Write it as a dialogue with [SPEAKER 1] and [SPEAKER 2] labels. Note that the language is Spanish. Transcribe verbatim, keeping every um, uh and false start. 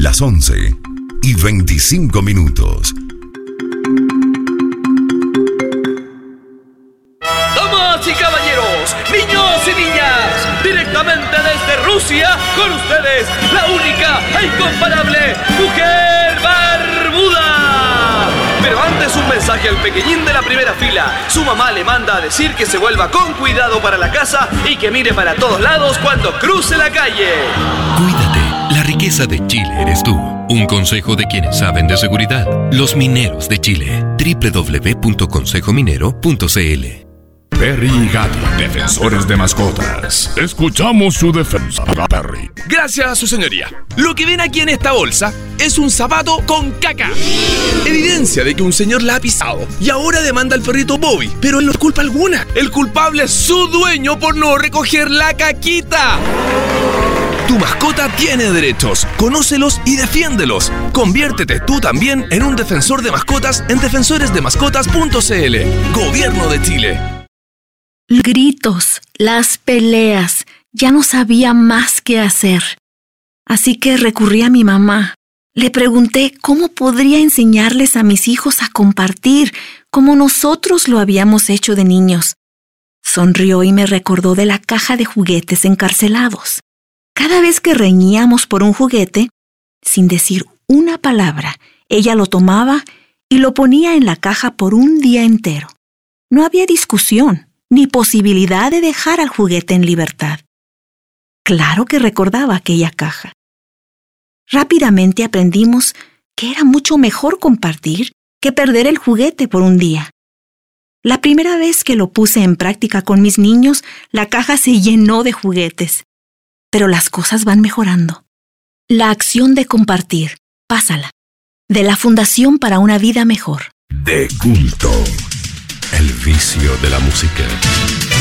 [SPEAKER 1] las once y veinticinco minutos.
[SPEAKER 2] Damas y caballeros, niños y niñas, directamente desde Rusia, con ustedes, la única e incomparable Mujer Barbuda. Pero antes un mensaje al pequeñín de la primera fila. Su mamá le manda a decir que se vuelva con cuidado para la casa y que mire para todos lados cuando cruce la calle.
[SPEAKER 3] Cuídate, la riqueza de Chile eres tú. Un consejo de quienes saben de seguridad. Los Mineros de Chile. doble u doble u doble u punto consejo minero punto c l.
[SPEAKER 4] Perry y Gaby, defensores de mascotas. Escuchamos su defensa, Perry.
[SPEAKER 5] Gracias, su señoría. Lo que ven aquí en esta bolsa es un zapato con caca. Evidencia de que un señor la ha pisado y ahora demanda al perrito Bobby, pero él no es culpa alguna. El culpable es su dueño por no recoger la caquita. Tu mascota tiene derechos, conócelos y defiéndelos. Conviértete tú también en un defensor de mascotas en defensores de mascotas punto c l. Gobierno de Chile.
[SPEAKER 6] Gritos, las peleas, ya no sabía más qué hacer. Así que recurrí a mi mamá. Le pregunté cómo podría enseñarles a mis hijos a compartir, como nosotros lo habíamos hecho de niños. Sonrió y me recordó de la caja de juguetes encarcelados. Cada vez que reñíamos por un juguete, sin decir una palabra, ella lo tomaba y lo ponía en la caja por un día entero. No había discusión ni posibilidad de dejar al juguete en libertad. Claro que recordaba aquella caja. Rápidamente aprendimos que era mucho mejor compartir que perder el juguete por un día. La primera vez que lo puse en práctica con mis niños, la caja se llenó de juguetes. Pero las cosas van mejorando. La acción de compartir, pásala. De la Fundación para una Vida Mejor.
[SPEAKER 1] De culto. El vicio de la música.